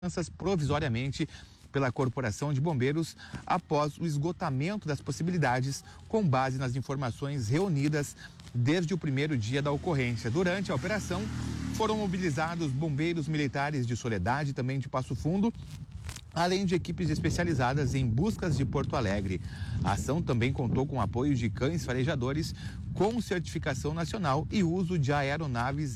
provisoriamente pela Corporação de Bombeiros após o esgotamento das possibilidades com base nas informações reunidas desde o primeiro dia da ocorrência. Durante a operação, foram mobilizados bombeiros militares de Soledade e também de Passo Fundo, além de equipes especializadas em buscas de Porto Alegre. A ação também contou com apoio de cães farejadores com certificação nacional e uso de aeronaves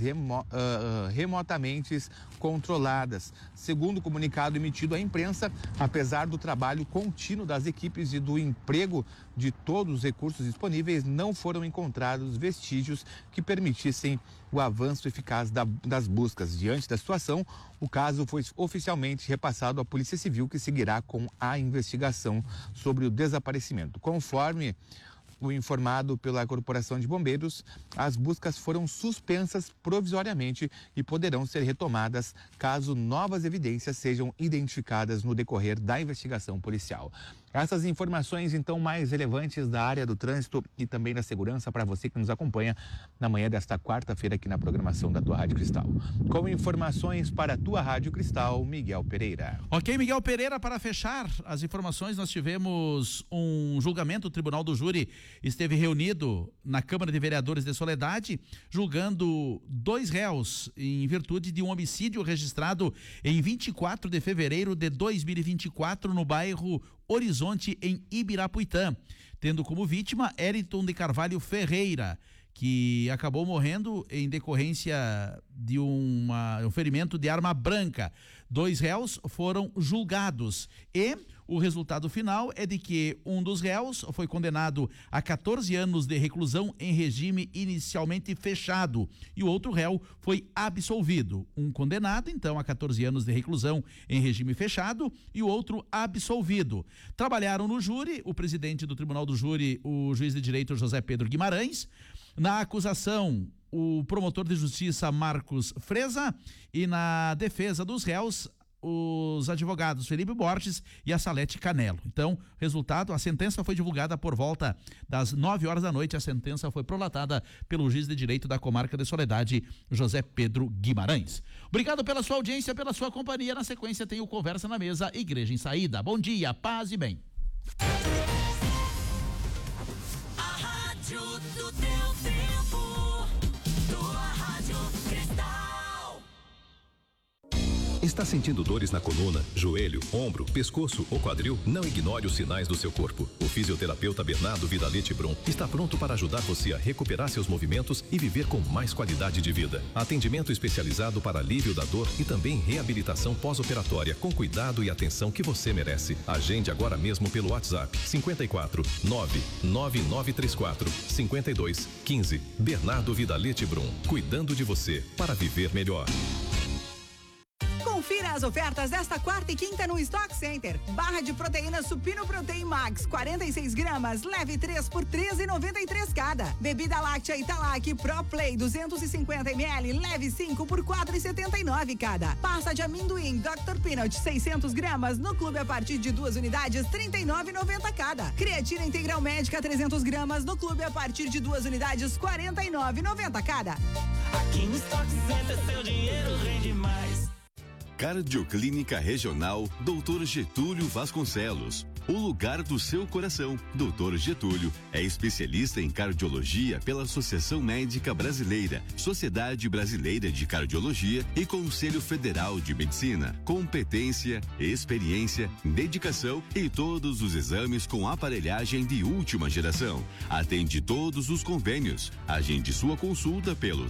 remotamente controladas. Segundo o comunicado emitido à imprensa, apesar do trabalho contínuo das equipes e do emprego de todos os recursos disponíveis, não foram encontrados vestígios que permitissem o avanço eficaz das buscas. Diante da situação, o caso foi oficialmente repassado à Polícia Civil, que seguirá com a investigação sobre o desaparecimento. Conforme o informado pela Corporação de Bombeiros, as buscas foram suspensas provisoriamente e poderão ser retomadas caso novas evidências sejam identificadas no decorrer da investigação policial. Essas informações, então, mais relevantes da área do trânsito e também da segurança para você que nos acompanha na manhã desta quarta-feira aqui na programação da tua Rádio Cristal. Com informações para a tua Rádio Cristal, Miguel Pereira. Ok, Miguel Pereira, para fechar as informações, nós tivemos um julgamento, o Tribunal do Júri esteve reunido na Câmara de Vereadores de Soledade, julgando 2 réus em virtude de um homicídio registrado em 24 de fevereiro de 2024 no bairro Horizonte, em Ibirapuitã, tendo como vítima Eriton de Carvalho Ferreira, que acabou morrendo em decorrência de um ferimento de arma branca. 2 réus foram julgados e o resultado final é de que um dos réus foi condenado a 14 anos de reclusão em regime inicialmente fechado e o outro réu foi absolvido. Um condenado, então, a 14 anos de reclusão em regime fechado e o outro absolvido. Trabalharam no júri o presidente do Tribunal do Júri, o juiz de direito José Pedro Guimarães. Na acusação, o promotor de justiça Marcos Freza, e na defesa dos réus, os advogados Felipe Borges e a Salete Canelo. Então, resultado, a sentença foi divulgada por volta das 9 horas da noite. A sentença foi prolatada pelo juiz de direito da comarca de Soledade, José Pedro Guimarães. Obrigado pela sua audiência, pela sua companhia. Na sequência tem o Conversa na Mesa, Igreja em Saída. Bom dia, paz e bem. A rádio do teu tempo, tua Rádio Cristal. Está sentindo dores na coluna, joelho, ombro, pescoço ou quadril? Não ignore os sinais do seu corpo. O fisioterapeuta Bernardo Vidalete Brum está pronto para ajudar você a recuperar seus movimentos e viver com mais qualidade de vida. Atendimento especializado para alívio da dor e também reabilitação pós-operatória com cuidado e atenção que você merece. Agende agora mesmo pelo WhatsApp 54 99934 52 15. Bernardo Vidalete Brum, cuidando de você para viver melhor. Confira as ofertas desta quarta e quinta no Stock Center. Barra de proteína Supino Protein Max, 46 gramas, leve 3 por R$13,93 cada. Bebida láctea Italac Pro Play, 250 ml, leve 5 por R$4,79 cada. Pasta de amendoim Dr. Peanut, 600 gramas, no clube a partir de 2 unidades, R$39,90 cada. Creatina Integral Médica, 300 gramas, no clube a partir de 2 unidades, R$49,90 cada. Aqui no Stock Center, seu dinheiro rende mais. Cardioclínica Regional Dr. Getúlio Vasconcelos. O lugar do seu coração. Dr. Getúlio é especialista em cardiologia pela Associação Médica Brasileira, Sociedade Brasileira de Cardiologia e Conselho Federal de Medicina. Competência, experiência, dedicação e todos os exames com aparelhagem de última geração. Atende todos os convênios. Agende sua consulta pelo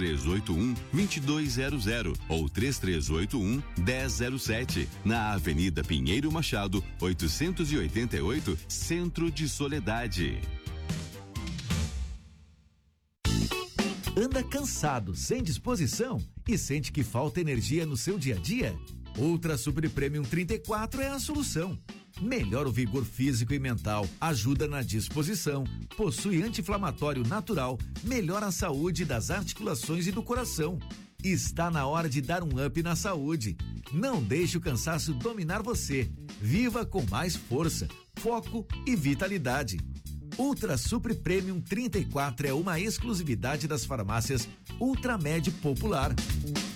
3381-2200 ou 3381-1007 na Avenida Pinheiro Machado, 888, Centro de Soledade. Anda cansado, sem disposição e sente que falta energia no seu dia a dia? Ultra Super Premium 34 é a solução. Melhora o vigor físico e mental, ajuda na disposição, possui anti-inflamatório natural, melhora a saúde das articulações e do coração. Está na hora de dar um up na saúde. Não deixe o cansaço dominar você. Viva com mais força, foco e vitalidade. Ultra Super Premium 34 é uma exclusividade das farmácias Ultramed Popular.